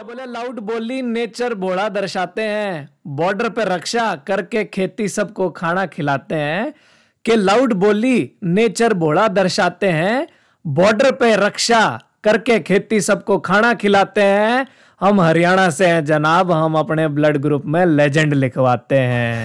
बोले लाउड बोली नेचर बोला दर्शाते हैं, बॉर्डर पे रक्षा करके खेती सबको खाना खिलाते हैं। कि लाउड बोली नेचर बोला दर्शाते हैं, बॉर्डर पे रक्षा करके खेती सबको खाना खिलाते हैं। हम हरियाणा से हैं जनाब, हम अपने ब्लड ग्रुप में लेजेंड लिखवाते हैं।